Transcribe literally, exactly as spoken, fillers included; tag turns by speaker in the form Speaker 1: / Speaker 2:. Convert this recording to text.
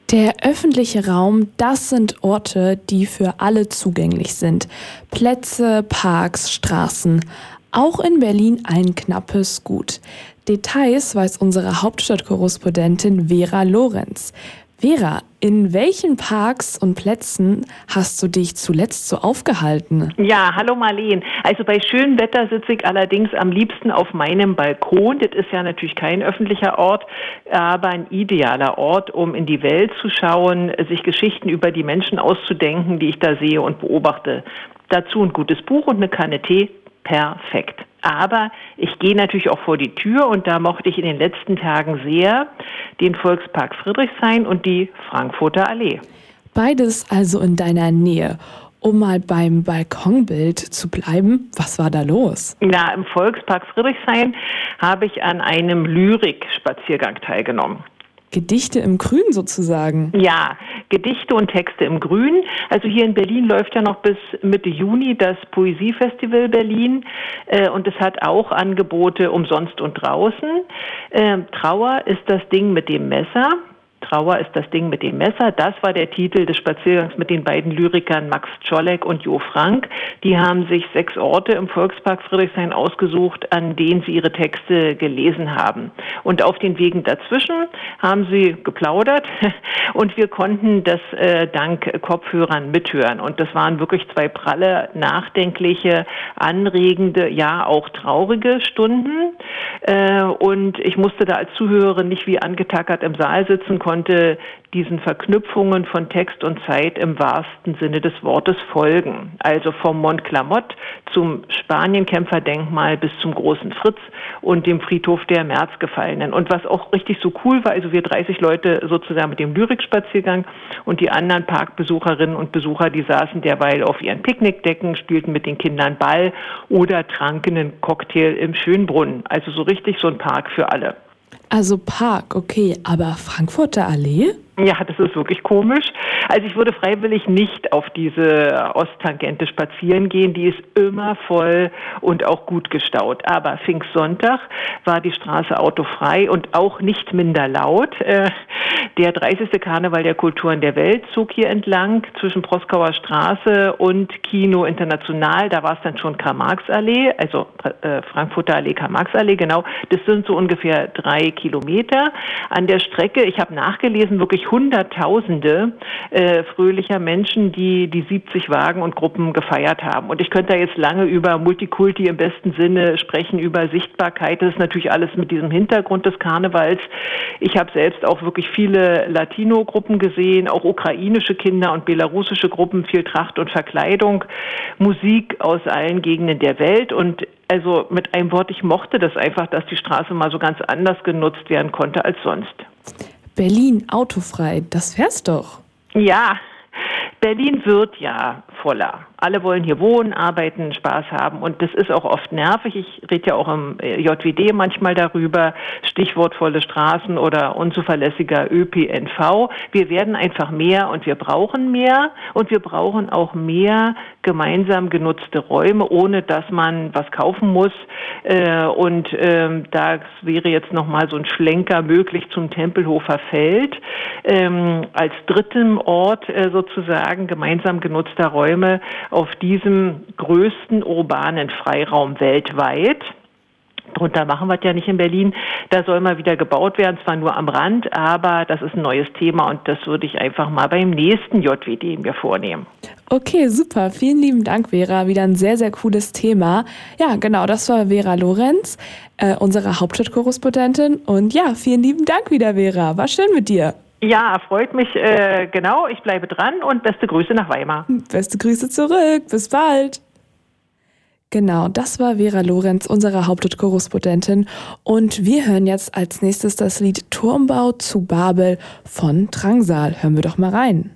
Speaker 1: Der öffentliche Raum, das sind Orte, die für alle zugänglich sind. Plätze, Parks, Straßen. Auch in Berlin ein knappes Gut. Details weiß unsere Hauptstadtkorrespondentin Vera Lorenz. Vera, in welchen Parks und Plätzen hast du dich zuletzt so aufgehalten?
Speaker 2: Ja, hallo Marleen. Also bei schönem Wetter sitze ich allerdings am liebsten auf meinem Balkon. Das ist ja natürlich kein öffentlicher Ort, aber ein idealer Ort, um in die Welt zu schauen, sich Geschichten über die Menschen auszudenken, die ich da sehe und beobachte. Dazu ein gutes Buch und eine Kanne Tee. Perfekt. Aber ich gehe natürlich auch vor die Tür und da mochte ich in den letzten Tagen sehr den Volkspark Friedrichshain und die Frankfurter Allee.
Speaker 1: Beides also in deiner Nähe. Um mal beim Balkonbild zu bleiben, was war da los?
Speaker 2: Na, im Volkspark Friedrichshain habe ich an einem Lyrik-Spaziergang teilgenommen.
Speaker 1: Gedichte im Grün sozusagen.
Speaker 2: Ja, Gedichte und Texte im Grün. Also hier in Berlin läuft ja noch bis Mitte Juni das Poesiefestival Berlin äh, und es hat auch Angebote umsonst und draußen. Äh, Trauer ist das Ding mit dem Messer. Trauer ist das Ding mit dem Messer. Das war der Titel des Spaziergangs mit den beiden Lyrikern Max Czolek und Jo Frank. Die haben sich sechs Orte im Volkspark Friedrichshain ausgesucht, an denen sie ihre Texte gelesen haben. Und auf den Wegen dazwischen haben sie geplaudert und wir konnten das äh, dank Kopfhörern mithören. Und das waren wirklich zwei pralle, nachdenkliche, anregende, ja auch traurige Stunden. Äh, und ich musste da als Zuhörerin nicht wie angetackert im Saal sitzen, konnte diesen Verknüpfungen von Text und Zeit im wahrsten Sinne des Wortes folgen. Also vom Mont Clamott zum Spanienkämpferdenkmal bis zum Großen Fritz und dem Friedhof der Märzgefallenen. Und was auch richtig so cool war, also wir dreißig Leute sozusagen mit dem Lyrikspaziergang und die anderen Parkbesucherinnen und Besucher, die saßen derweil auf ihren Picknickdecken, spielten mit den Kindern Ball oder tranken einen Cocktail im Schönbrunn. Also so richtig so ein Park für alle.
Speaker 1: Also Park, okay, aber Frankfurter Allee?
Speaker 2: Ja, das ist wirklich komisch. Also ich würde freiwillig nicht auf diese Osttangente spazieren gehen. Die ist immer voll und auch gut gestaut. Aber Pfingstsonntag war die Straße autofrei und auch nicht minder laut. Der dreißigste Karneval der Kulturen der Welt zog hier entlang zwischen Proskauer Straße und Kino International. Da war es dann schon Karl-Marx-Allee, also äh, Frankfurter Allee, Karl-Marx-Allee, genau. Das sind so ungefähr drei Kilometer. An der Strecke, ich habe nachgelesen, wirklich Hunderttausende äh, fröhlicher Menschen, die die siebzig Wagen und Gruppen gefeiert haben. Und ich könnte da jetzt lange über Multikulti im besten Sinne sprechen, über Sichtbarkeit. Das ist natürlich alles mit diesem Hintergrund des Karnevals. Ich habe selbst auch wirklich viele Latino-Gruppen gesehen, auch ukrainische Kinder und belarussische Gruppen, viel Tracht und Verkleidung, Musik aus allen Gegenden der Welt. Und also mit einem Wort, ich mochte das einfach, dass die Straße mal so ganz anders genutzt werden konnte als sonst.
Speaker 1: Berlin autofrei, das wär's doch.
Speaker 2: Ja, Berlin wird ja voller. Alle wollen hier wohnen, arbeiten, Spaß haben und das ist auch oft nervig. Ich rede ja auch im J W D manchmal darüber, Stichwort volle Straßen oder unzuverlässiger Ö P N V. Wir werden einfach mehr und wir brauchen mehr und wir brauchen auch mehr gemeinsam genutzte Räume, ohne dass man was kaufen muss. Und da wäre jetzt nochmal so ein Schlenker möglich zum Tempelhofer Feld als dritten Ort sozusagen gemeinsam genutzter Räume auf diesem größten urbanen Freiraum weltweit. Darunter machen wir es ja nicht in Berlin. Da soll mal wieder gebaut werden, zwar nur am Rand, aber das ist ein neues Thema und das würde ich einfach mal beim nächsten J W D mir vornehmen.
Speaker 1: Okay, super. Vielen lieben Dank, Vera. Wieder ein sehr, sehr cooles Thema. Ja, genau, das war Vera Lorenz, äh, unsere Hauptstadtkorrespondentin. Und ja, vielen lieben Dank wieder, Vera. War schön mit dir.
Speaker 2: Ja, freut mich. Äh, genau, ich bleibe dran und beste Grüße nach Weimar.
Speaker 1: Beste Grüße zurück. Bis bald. Genau, das war Vera Lorenz, unsere Hauptstadtkorrespondentin. Und wir hören jetzt als nächstes das Lied Turmbau zu Babel von Drangsal. Hören wir doch mal rein.